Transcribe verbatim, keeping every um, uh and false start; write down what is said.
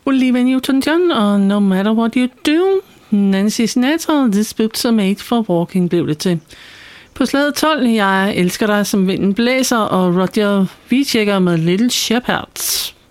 Olivia Newton-John og No Matter What You Do. Nancy Sinatra, This Boots Are Made for Walking blev det til. På slaget tolv, Jeg elsker dig som vinden blæser, og Roger Vichecker med Little Shepherds.